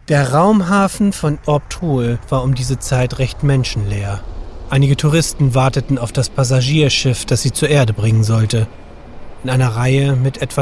Der Raumhafen von Orb-Tool war um diese Zeit recht menschenleer. Einige Touristen warteten auf das Passagierschiff, das sie zur Erde bringen sollte. In einer Reihe mit etwa